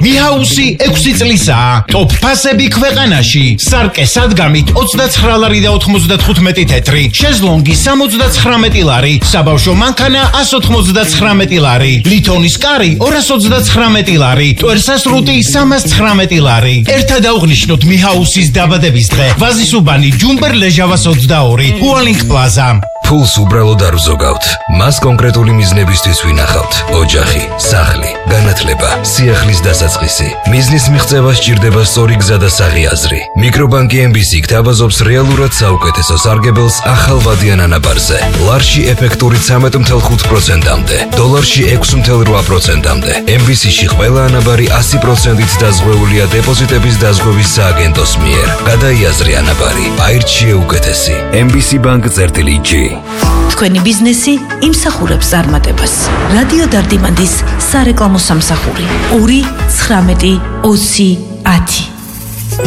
მიჰაუსი 6 წლისაა. ტოპ ფასები ქვეყანაში. სარკე სადგამით 29.95 თეთრი. შეზლონგი 79 ლარი. საბავშვო მანქანა 199 ლარი. ლითონის კარი 229 ლარი. ტვერსასრუტი 319 ლარი. ერთად აღვნიშნოთ მიჰაუსის დაბადების დღე. ვაზისუბანი ჯუმბერ ლეჟავას 22. უალინგ პლაზა. ფულს უბრალოდ არ ვზოგავთ. მას კონკრეტული მიზნებისთვის ვინახავთ. ოჯახი, სახლი, განათლება, სიახლის დასაწყისი. მიზნის მიღწევა სჭირდება სწორი გზა და საღი აზრი. მიკრობანკი MBC გთავაზობს რეალურად საუკეთესო სარგებელს ახალვადიან ანაბარზე. ლარში ეფექტური 13.5%-მდე, დოლარში 6.8%-მდე. MBC-ში ყველა ანაბარი 100%-ით დაზღვეულია დეპოზიტების დაზღვევის სააგენტოს მიერ. გადაიაზრე ანაბარი, აირჩიე უკეთესი. MBC Bank-G. თქვენი ბიზნესი იმსახურებს წარმატებას. რადიო დარდიმანდის სარეკლამო სამსახური 2 19 20 10